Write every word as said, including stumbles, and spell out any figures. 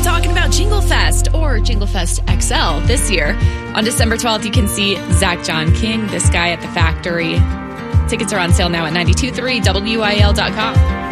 we're talking about Jingle Fest or Jingle Fest X L this year. On December twelfth, you can see Zach John King, this guy at the Factory. Tickets are on sale now at nine two three W I L dot com.